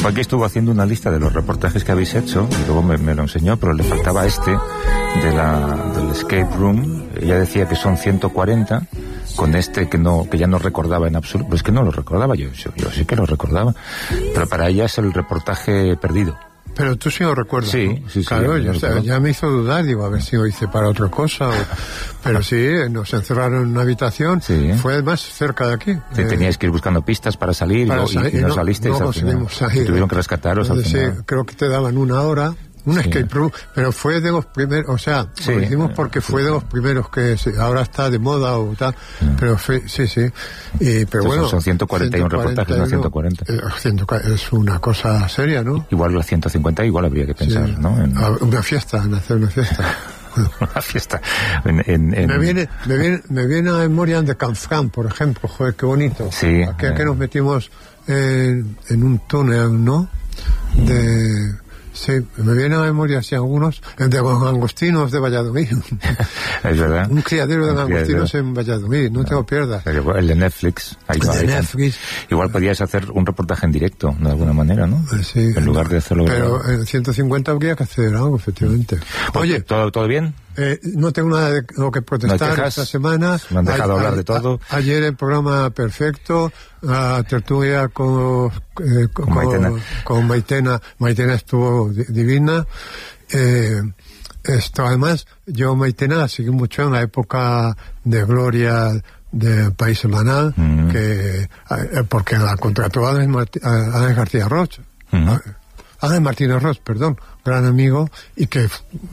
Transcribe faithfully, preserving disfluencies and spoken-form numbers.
Porque estuvo haciendo una lista de los reportajes que habéis hecho, y luego me, me lo enseñó, pero le faltaba este, de la, del Escape Room. Ella decía que son ciento cuarenta, con este que no que ya no recordaba en absoluto. Pues es que no lo recordaba, yo, yo, yo sí que lo recordaba. Pero para ella es el reportaje perdido. Pero tú sí lo recuerdas, sí, ¿no? Sí, sí. Claro, ya, ya, ya me hizo dudar, digo, a ver si lo hice para otra cosa. O, pero sí, nos encerraron en una habitación, sí. Fue más cerca de aquí. Sí, eh, teníais que ir buscando pistas para salir, para y, salir, y, y no, no salisteis. No conseguimos salir. Tuvieron que rescataros al final. Sí, creo que te daban una hora. Un sí. escape room, pero fue de los primeros, o sea, sí, lo hicimos porque fue sí. de los primeros que se, ahora está de moda o tal, sí. pero fue, sí, sí. Y, pero Entonces, bueno. Son ciento cuarenta y uno reportajes, no ciento cuarenta. Eh, es una cosa seria, ¿no? Igual las ciento cincuenta, igual habría que pensar, sí. ¿no? En... Una fiesta, en hacer una fiesta. Una fiesta. En, en, en... Me viene, me viene, me viene a memoria de Canfrán, por ejemplo, joder, qué bonito. Sí. Aquel eh... que nos metimos en, en un túnel, ¿no? De. Sí, me viene a la memoria así algunos, de los langostinos de Valladolid. Es verdad. Un criadero de langostinos en Valladolid, no, no te lo pierdas. El de Netflix. Ahí el va, de ahí Netflix. Igual podías hacer un reportaje en directo, de alguna manera, ¿no? Sí. En lugar de hacerlo... Pero en ciento cincuenta habría que hacer algo, efectivamente. Oye, ¿todo, todo bien? Eh, no tengo nada de lo que protestar ¿No esta semana. Me han dejado a, hablar a, de todo. A, ayer el programa perfecto, la tertulia con, eh, con, con, Maitena. con Maitena. Maitena estuvo divina. Eh, esto además, yo Maitena la seguí mucho en la época de gloria del País Semanal, mm. que eh, porque la contrató Ángeles Martí, García Roch. Mm. Ángel Martínez Roch, perdón, gran amigo, y que